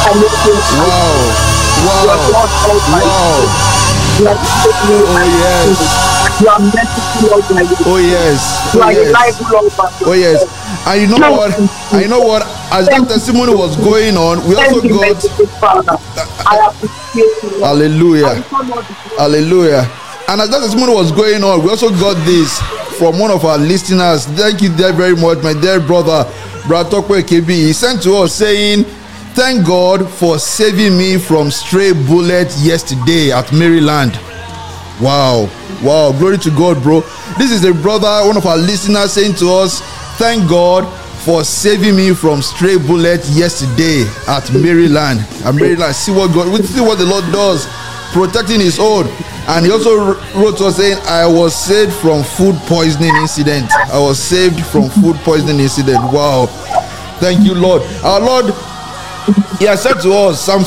I make you Wow. you are Wow. God Almighty. Wow. You are faithful Oh and yes. true. You are merciful, Lord my God. Oh yes. You Oh are yes. reliable, Lord my God. Oh yes. And you know Thank what? you, And you know what? As that testimony was going on, we also thank you, got merciful Father. I appreciate you, Lord. I hallelujah. return all the glory. Hallelujah. And as that testimony was going on, we also got this from one of our listeners. Thank you very much, my dear brother, Bratokwe KB. He sent to us saying, "Thank God for saving me from stray bullets yesterday at Maryland." Wow. Wow. Glory to God, bro. This is a brother, one of our listeners, saying to us, "Thank God for saving me from stray bullet yesterday at Maryland." At Maryland, see what God, we see what the Lord does, protecting His own. And he also wrote to us saying, "I was saved from food poisoning incident." I was saved from food poisoning incident. Wow. Thank you, Lord. Our Lord, He has said to us, Psalm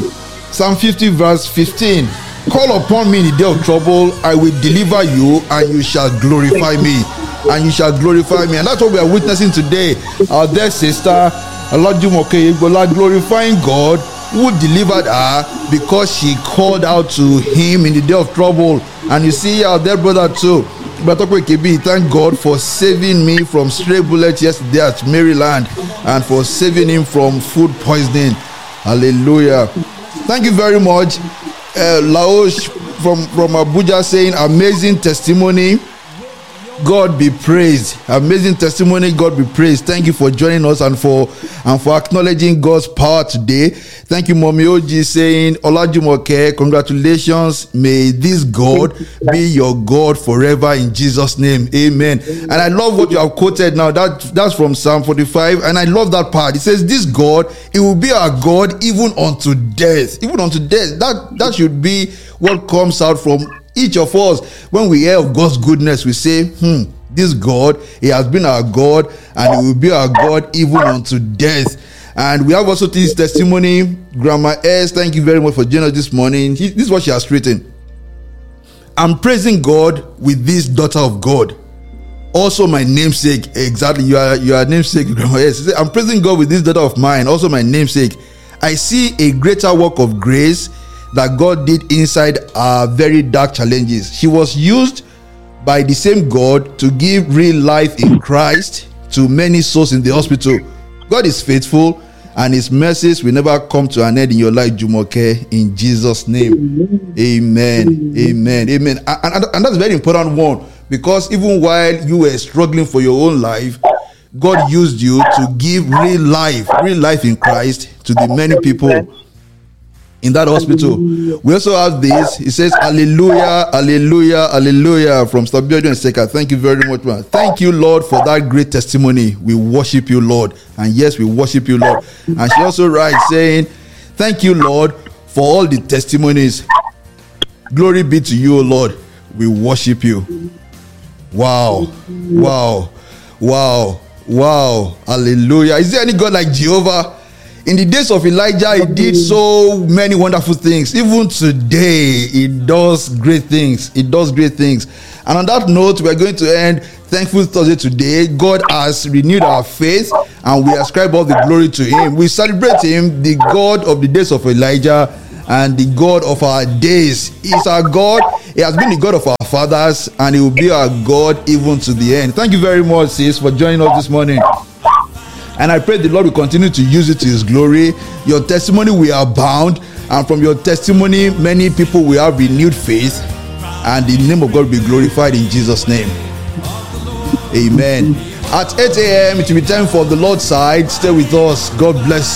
50 verse 15. "Call upon me in the day of trouble, I will deliver you, and you shall glorify me." And you shall glorify me. And that's what we are witnessing today. Our dear sister, Olajumoke Igbola, glorifying God who delivered her because she called out to Him in the day of trouble. And you see our dear brother too, Batokwe KB, thank God for saving me from stray bullets yesterday at Maryland and for saving him from food poisoning. Hallelujah. Thank you very much. Laosh from Abuja saying, "Amazing testimony. God be praised." Amazing testimony. God be praised. Thank you for joining us and for acknowledging God's power today. Thank you, Mommy Oji, saying, "Olajumoke, congratulations. May this God be your God forever in Jesus' name. Amen." And I love what you have quoted now. That's from Psalm 45. And I love that part. It says, "This God, it will be our God even unto death." Even unto death. That should be what comes out from each of us. When we hear of God's goodness, we say, this God, He has been our God, and He will be our God even unto death. And we have also this testimony. Grandma S, thank you very much for joining us this morning. This is what she has written. "I'm praising God with this daughter of God, also my namesake." Exactly, you are namesake, Grandma S. She said, "I'm praising God with this daughter of mine, also my namesake. I see a greater work of grace that God did inside our very dark challenges. She was used by the same God to give real life in Christ to many souls in the hospital. God is faithful, and His mercies will never come to an end in your life, Jumoke, in Jesus' name." Amen. Amen. Amen. And that's a very important one, because even while you were struggling for your own life, God used you to give real life in Christ to the many people in that hospital. We also have this. It says, "Hallelujah, hallelujah, hallelujah," from Stabiodo and Seka. Thank you very much, man. Thank you, Lord, for that great testimony. We worship you, Lord. And yes, we worship you, Lord. And she also writes saying, "Thank you, Lord, for all the testimonies. Glory be to you, Lord. We worship you." Wow, wow, wow, wow. Hallelujah. Is there any God like Jehovah? In the days of Elijah, He did so many wonderful things. Even today, He does great things. He does great things. And on that note, we are going to end Thankful Thursday today. God has renewed our faith, and we ascribe all the glory to Him. We celebrate Him, the God of the days of Elijah and the God of our days. He's our God. He has been the God of our fathers, and He will be our God even to the end. Thank you very much, sis, for joining us this morning. And I pray the Lord will continue to use it to His glory. Your testimony will abound, and from your testimony, many people will have renewed faith, and the name of God will be glorified in Jesus' name. Amen. At 8 a.m., it will be time for the Lord's side. Stay with us. God bless